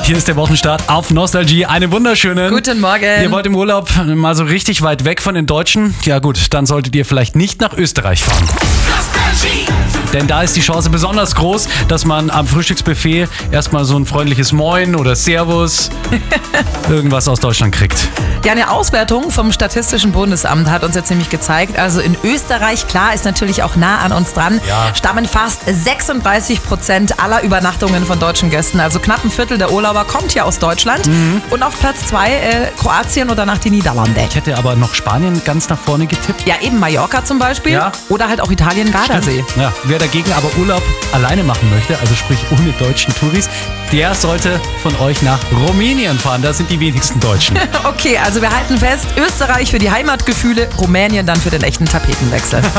Hier ist der Wochenstart auf Nostalgie. Einen wunderschönen Guten Morgen. Ihr wollt im Urlaub mal so richtig weit weg von den Deutschen? Ja gut, dann solltet ihr vielleicht nicht nach Österreich fahren. Denn da ist die Chance besonders groß, dass man am Frühstücksbuffet erstmal so ein freundliches Moin oder Servus irgendwas aus Deutschland kriegt. Ja, eine Auswertung vom Statistischen Bundesamt hat uns jetzt nämlich gezeigt, also in Österreich, klar, ist natürlich auch nah an uns dran, stammen fast 36% aller Übernachtungen von deutschen Gästen. Also knapp ein Viertel der Urlauber kommt ja aus Deutschland. Und auf Platz 2 Kroatien oder nach die Niederlande. Ich hätte aber noch Spanien ganz nach vorne getippt. Ja, eben Mallorca zum Beispiel. Ja. Oder halt auch Italien, Gardasee. Ja, wer dagegen aber Urlaub alleine machen möchte, also sprich ohne deutschen Touris, der sollte von euch nach Rumänien fahren. Da sind die wenigsten Deutschen. Okay, also wir halten fest, Österreich für die Heimatgefühle, Rumänien dann für den echten Tapetenwechsel.